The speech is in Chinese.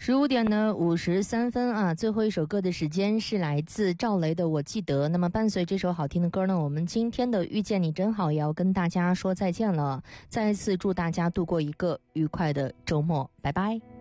15点呢53分啊，最后一首歌的时间是来自赵雷的《我记得》。那么伴随这首好听的歌呢，我们今天的遇见你真好也要跟大家说再见了。再一次祝大家度过一个愉快的周末，拜拜。